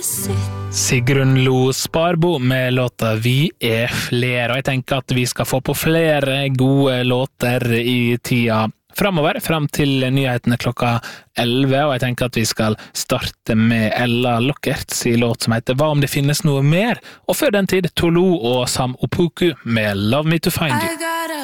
Sigrun Lo Sparbo med låta Vi er flere, og jeg tenker at vi skal få på flere gode låter i tida fremover, frem til nyhetene klokka 11, og jeg tenker at vi skal starte med Ella Lockerts i låt som heter Hva om det finnes noe mer? Og før den tid, Tolo og Sam Opoku med Love Me to Find You.